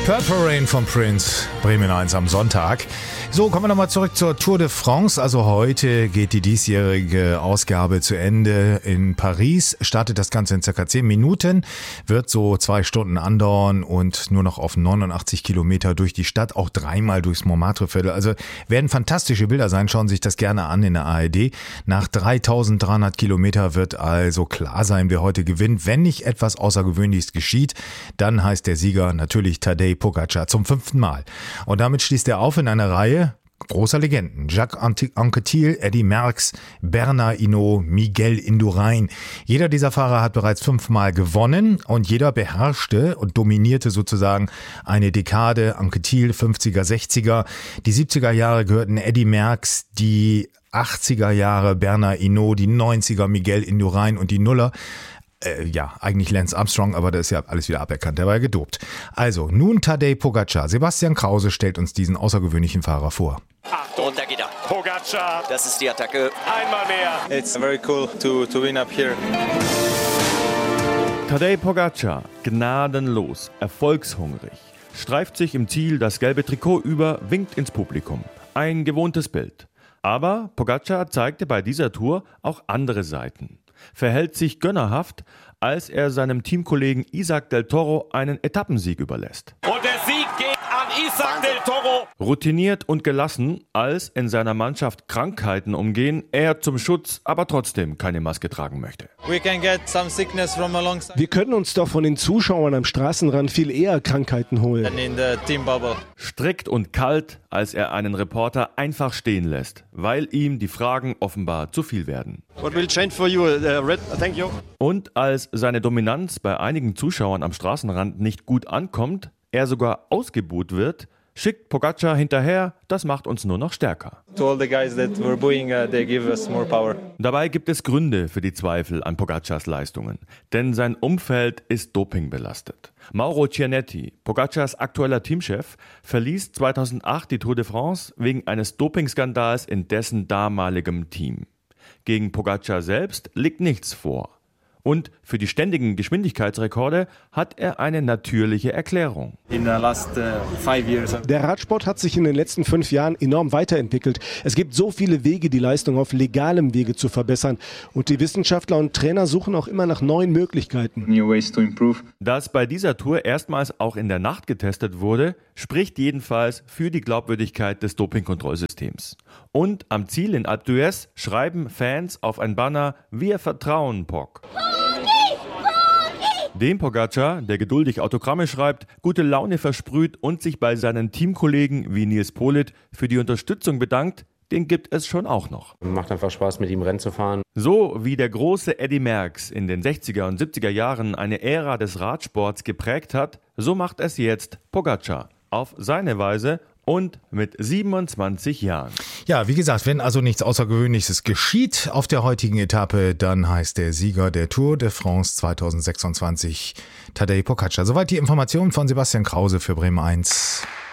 Purple Rain von Prince, Bremen 1 am Sonntag. So, kommen wir nochmal zurück zur Tour de France. Also heute geht die diesjährige Ausgabe zu Ende in Paris. Startet das Ganze in circa 10 Minuten, wird so 2 Stunden andauern und nur noch auf 89 Kilometer durch die Stadt, auch 3-mal durchs Montmartre-Viertel. Also werden fantastische Bilder sein, schauen Sie sich das gerne an in der ARD. Nach 3300 Kilometer wird also klar sein, wer heute gewinnt. Wenn nicht etwas Außergewöhnliches geschieht, dann heißt der Sieger natürlich Tadej Pogačar zum 5. Mal. Und damit schließt er auf in einer Reihe großer Legenden. Jacques Anquetil, Eddy Merckx, Bernard Hinault, Miguel Indurain. Jeder dieser Fahrer hat bereits 5 Mal gewonnen und jeder beherrschte und dominierte sozusagen eine Dekade. Anquetil, 50er, 60er. Die 70er Jahre gehörten Eddy Merckx, die 80er Jahre Bernard Hinault, die 90er Miguel Indurain und die Nuller. Eigentlich Lance Armstrong, aber das ist ja alles wieder aberkannt, der war ja gedopt. Also, nun Tadej Pogačar. Sebastian Krause stellt uns diesen außergewöhnlichen Fahrer vor. Achtung, und da geht er. Pogačar. Das ist die Attacke. Einmal mehr. It's very cool to win up here. Tadej Pogačar, gnadenlos, erfolgshungrig, streift sich im Ziel das gelbe Trikot über, winkt ins Publikum. Ein gewohntes Bild. Aber Pogačar zeigte bei dieser Tour auch andere Seiten. Verhält sich gönnerhaft, als er seinem Teamkollegen Isaac del Toro einen Etappensieg überlässt. Und der Sieg geht an Isaac del Toro. Routiniert und gelassen, als in seiner Mannschaft Krankheiten umgehen, er zum Schutz aber trotzdem keine Maske tragen möchte. Wir können uns doch von den Zuschauern am Straßenrand viel eher Krankheiten holen. Strikt und kalt, als er einen Reporter einfach stehen lässt, weil ihm die Fragen offenbar zu viel werden. Und als seine Dominanz bei einigen Zuschauern am Straßenrand nicht gut ankommt, er sogar ausgebuht wird, schickt Pogačar hinterher, das macht uns nur noch stärker. Dabei gibt es Gründe für die Zweifel an Pogačars Leistungen, denn sein Umfeld ist dopingbelastet. Mauro Cianetti, Pogačars aktueller Teamchef, verließ 2008 die Tour de France wegen eines Dopingskandals in dessen damaligem Team. Gegen Pogačar selbst liegt nichts vor. Und für die ständigen Geschwindigkeitsrekorde hat er eine natürliche Erklärung. Der Radsport hat sich in den letzten 5 Jahren enorm weiterentwickelt. Es gibt so viele Wege, die Leistung auf legalem Wege zu verbessern. Und die Wissenschaftler und Trainer suchen auch immer nach neuen Möglichkeiten. Dass bei dieser Tour erstmals auch in der Nacht getestet wurde, spricht jedenfalls für die Glaubwürdigkeit des Dopingkontrollsystems. Und am Ziel in Alpe d'Huez schreiben Fans auf ein Banner: Wir vertrauen Pog. Dem Pogačar, der geduldig Autogramme schreibt, gute Laune versprüht und sich bei seinen Teamkollegen wie Nils Politt für die Unterstützung bedankt, den gibt es schon auch noch. Macht einfach Spaß, mit ihm Rennen zu fahren. So wie der große Eddy Merckx in den 60er und 70er Jahren eine Ära des Radsports geprägt hat, so macht es jetzt Pogačar. Auf seine Weise und mit 27 Jahren. Ja, wie gesagt, wenn also nichts Außergewöhnliches geschieht auf der heutigen Etappe, dann heißt der Sieger der Tour de France 2026 Tadej Pogačar. Soweit die Informationen von Sebastian Krause für Bremen 1.